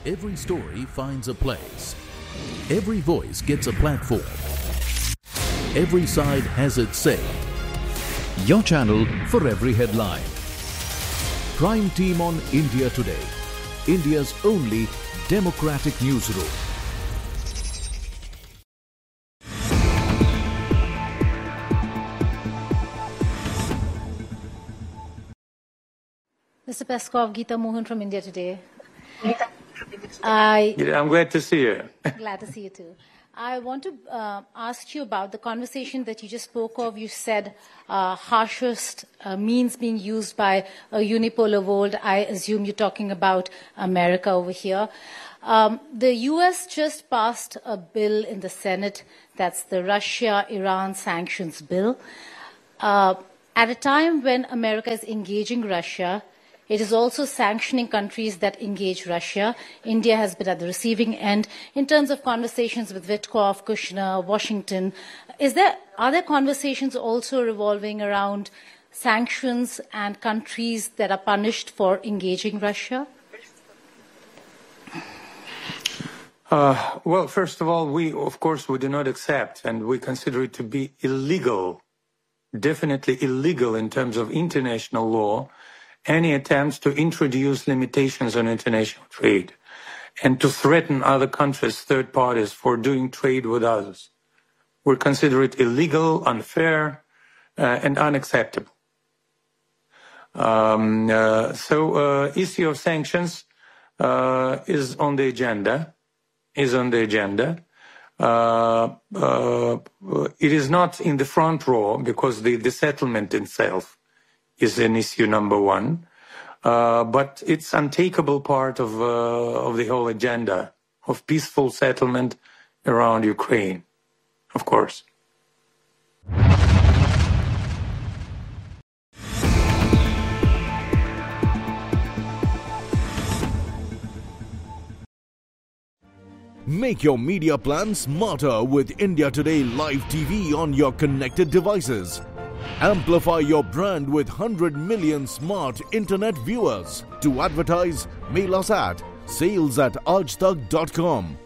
Every story finds a place. Every voice gets a platform. Every side has its say. Your channel for every headline. Prime Team on India Today, India's only democratic newsroom. Mr. Peskov, Geeta Mohan from India Today. I'm glad to see you. Glad to see you too. I want to ask you about the conversation that you just spoke of. You said harshest means being used by a unipolar world. I assume you're talking about America over here. The U.S. just passed a bill in the Senate. That's the Russia-Iran sanctions bill. At a time when America is engaging Russia, it is also sanctioning countries that engage Russia. India has been at the receiving end in terms of conversations with Witkoff, Kushner, Washington. Are there conversations also revolving around sanctions and countries that are punished for engaging Russia? Well, first of all, we do not accept, and we consider it to be illegal, definitely illegal in terms of international law, any attempts to introduce limitations on international trade and to threaten other countries, third parties, for doing trade with others. We consider it illegal, unfair, and unacceptable. Issue of sanctions is on the agenda. It is not in the front row because the settlement itself is an issue number one, but it's untakeable part of the whole agenda of peaceful settlement around Ukraine, of course. Make your media plan smarter with India Today Live TV on your connected devices. Amplify your brand with 100 million smart internet viewers. To advertise, mail us at sales@aajtak.com.